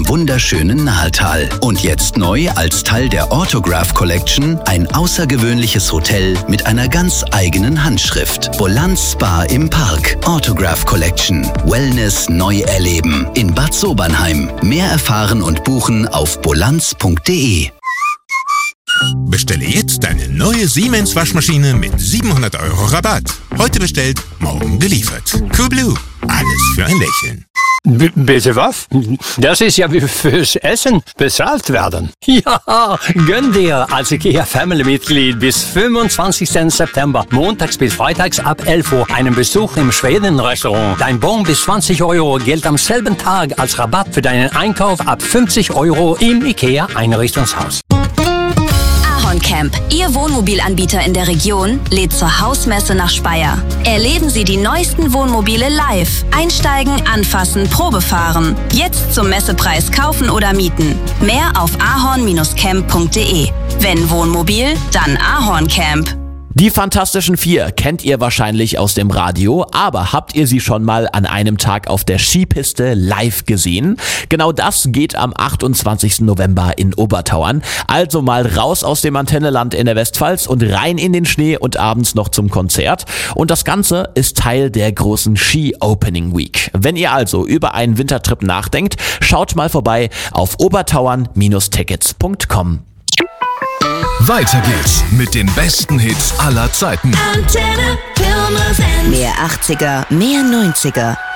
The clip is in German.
im wunderschönen Nahetal. Und jetzt neu als Teil der Autograph Collection ein außergewöhnliches Hotel mit einer ganz eigenen Handschrift. Bolanz Spa im Park. Autograph Collection. Wellness neu erleben. In Bad Sobernheim. Mehr erfahren und buchen auf bolanz.de. Bestelle jetzt deine neue Siemens Waschmaschine mit 700 € Rabatt. Heute bestellt, morgen geliefert. Coolblue. Alles für ein Lächeln. Bitte was? Das ist ja wie fürs Essen bezahlt werden. Ja, gönn dir als IKEA Family-Mitglied bis 25. September, montags bis freitags ab 11 Uhr, einen Besuch im Schweden-Restaurant. Dein Bon bis 20 € gilt am selben Tag als Rabatt für deinen Einkauf ab 50 € im IKEA Einrichtungshaus. Camp, Ihr Wohnmobilanbieter in der Region, lädt zur Hausmesse nach Speyer. Erleben Sie die neuesten Wohnmobile live. Einsteigen, anfassen, Probe fahren. Jetzt zum Messepreis kaufen oder mieten. Mehr auf ahorn-camp.de. Wenn Wohnmobil, dann Ahorn Camp. Die Fantastischen Vier kennt ihr wahrscheinlich aus dem Radio, aber habt ihr sie schon mal an einem Tag auf der Skipiste live gesehen? Genau das geht am 28. November in Obertauern. Also mal raus aus dem Antenneland in der Westpfalz und rein in den Schnee und abends noch zum Konzert. Und das Ganze ist Teil der großen Ski-Opening Week. Wenn ihr also über einen Wintertrip nachdenkt, schaut mal vorbei auf obertauern-tickets.com. Weiter geht's mit den besten Hits aller Zeiten. Mehr 80er, mehr 90er.